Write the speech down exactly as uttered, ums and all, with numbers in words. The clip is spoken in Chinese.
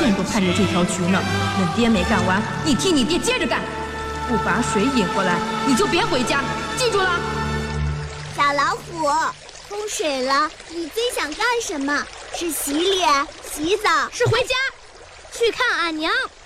现都盼着这条渠呢。嫩爹没干完，你替你爹接着干。不把水引过来，你就别回家，记住了。 小老虎，风水了，你最想干什么？是洗脸、洗澡， 是回家，去看俺娘。